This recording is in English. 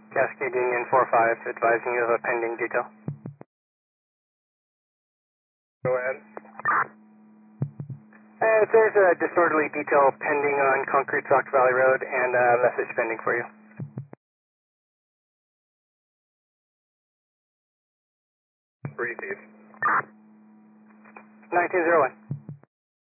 Cascade Union 4-5, advising you of a pending detail. Go ahead. There's a disorderly detail pending on Concrete Rock Valley Road and a message pending for you. Receive. 1901.